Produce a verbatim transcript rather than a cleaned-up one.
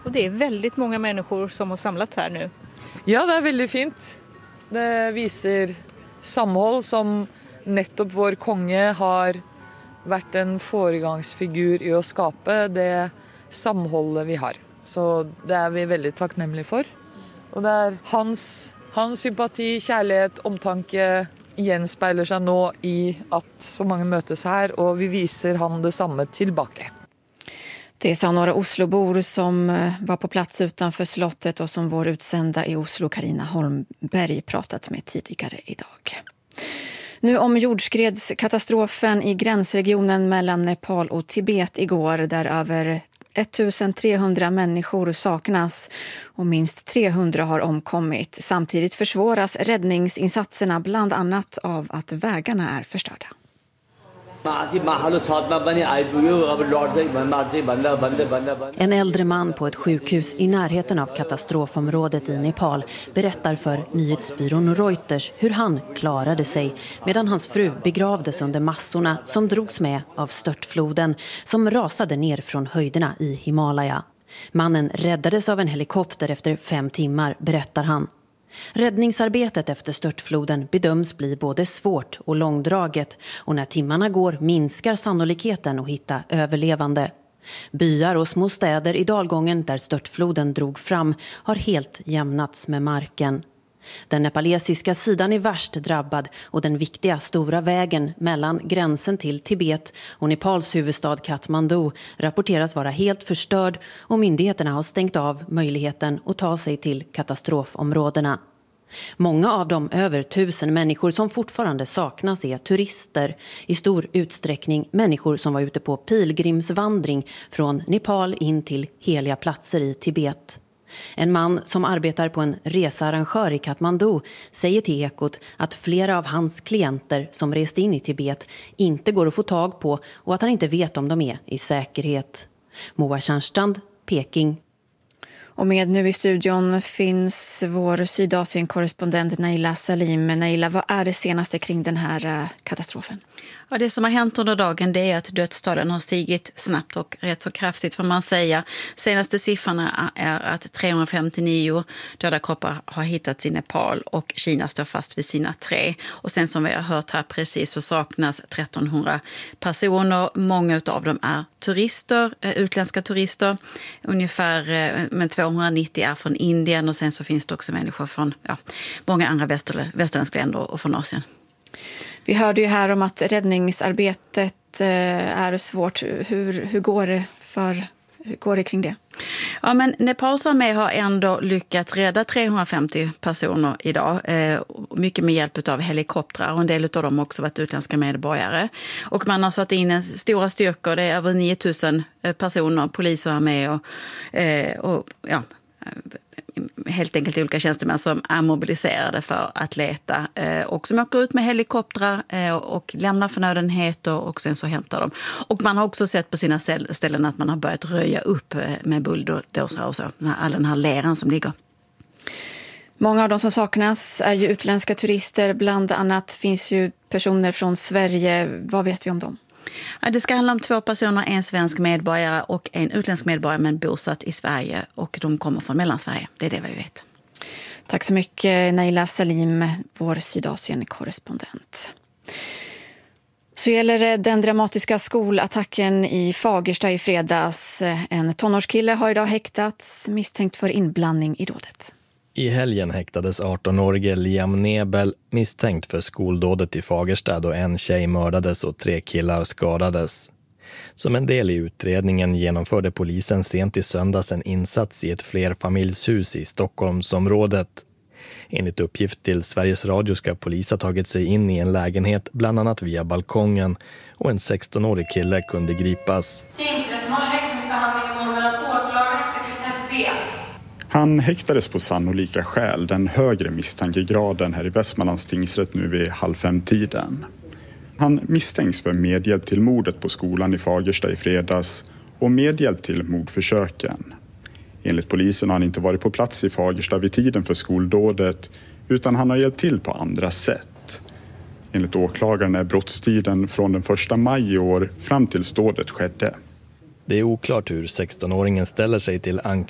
Och det är väldigt många människor som har samlats här nu. Ja, det är väldigt fint. Det visar samhåll som nettopp vår konge har varit en föregångsfigur i att skapa det samhållet vi har. Så det är vi väldigt tacknämliga för. Och det är hans, hans sympati, kärlek, omtanke gjenspeiler sig nu i att så många mötes här och vi visar han detsamma tillbaka. Det sa några Oslobor som var på plats utanför slottet och som vår utsända i Oslo, Carina Holmberg, pratat med tidigare idag. Nu om jordskredskatastrofen i gränsregionen mellan Nepal och Tibet igår, där över ettusentrehundra människor saknas och minst trehundra har omkommit. Samtidigt försvåras räddningsinsatserna bland annat av att vägarna är förstörda. En äldre man på ett sjukhus i närheten av katastrofområdet i Nepal berättar för nyhetsbyrån Reuters hur han klarade sig medan hans fru begravdes under massorna som drogs med av störtfloden som rasade ner från höjderna i Himalaya. Mannen räddades av en helikopter efter fem timmar, berättar han. Räddningsarbetet efter störtfloden bedöms bli både svårt och långdraget och när timmarna går minskar sannolikheten att hitta överlevande. Byar och små städer i dalgången där störtfloden drog fram har helt jämnats med marken. Den nepalesiska sidan är värst drabbad och den viktiga stora vägen mellan gränsen till Tibet och Nepals huvudstad Kathmandu rapporteras vara helt förstörd och myndigheterna har stängt av möjligheten att ta sig till katastrofområdena. Många av de över tusen människor som fortfarande saknas är turister, i stor utsträckning människor som var ute på pilgrimsvandring från Nepal in till heliga platser i Tibet. En man som arbetar på en researrangör i Kathmandu säger till Ekot att flera av hans klienter som rest in i Tibet inte går att få tag på och att han inte vet om de är i säkerhet. Moa Tjärnstrand, Peking. Och med nu i studion finns vår Sydasien-korrespondent Naila Salim. Naila, vad är det senaste kring den här katastrofen? Ja, det som har hänt under dagen det är att dödstalen har stigit snabbt och rätt så kraftigt, får man säga. Senaste siffrorna är att trehundrafemtionio döda kroppar har hittats i Nepal och Kina står fast vid sina tre. Och sen som vi har hört här precis så saknas trettonhundra personer. Många av dem är turister, utländska turister. Ungefär men tvåhundranittio är från Indien och sen så finns det också människor från ja, många andra väster, västerländska länder och från Asien. Vi hörde ju här om att räddningsarbetet är svårt. Hur, hur, går det för, hur går det kring det? Ja, men Nepals armé har ändå lyckats rädda trehundrafemtio personer idag. Eh, mycket med hjälp av helikoptrar och en del av dem också varit utländska medborgare. Och man har satt in en stora styrkor, det är över nio tusen personer, polis och armé och, eh, och ja... helt enkelt olika tjänstemän som är mobiliserade för att leta eh, och som åker ut med helikoptrar eh, och lämnar förnödenheter och sen så hämtar de. Och man har också sett på sina ställen att man har börjat röja upp eh, med bulldozrar och så, all den här leran som ligger. Många av de som saknas är ju utländska turister, bland annat finns ju personer från Sverige. Vad vet vi om dem? Ja, det ska handla om två personer, en svensk medborgare och en utländsk medborgare men bosatt i Sverige och de kommer från Mellansverige. Det är det vi vet. Tack så mycket Naila Salim, vår Sydasien-korrespondent. Så gäller den dramatiska skolattacken i Fagersta i fredags. En tonårskille har idag häktats misstänkt för inblandning i dådet. I helgen häktades arton-årige Liam Nebel misstänkt för skoldådet i Fagersta då en tjej mördades och tre killar skadades. Som en del i utredningen genomförde polisen sent i söndags en insats i ett flerfamiljshus i Stockholmsområdet. Enligt uppgift till Sveriges Radio ska polis ha tagit sig in i en lägenhet bland annat via balkongen och en sexton-årig kille kunde gripas. Han häktades på sannolika skäl, den högre misstankegraden här i Västmanlands tingsrätt nu vid halv fem-tiden. Han misstänks för medhjälp till mordet på skolan i Fagersta i fredags och medhjälp till mordförsöken. Enligt polisen har han inte varit på plats i Fagersta vid tiden för skoldådet utan han har hjälpt till på andra sätt. Enligt åklagaren är brottstiden från den första maj i år fram till dådet skedde. Det är oklart hur sexton-åringen ställer sig till anklagelsen